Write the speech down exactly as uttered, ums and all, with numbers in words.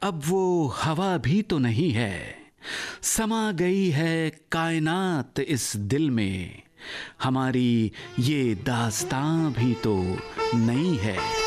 अब वो हवा भी तो नहीं है, समा गई है कायनात इस दिल में, हमारी ये दास्तां भी तो नई है।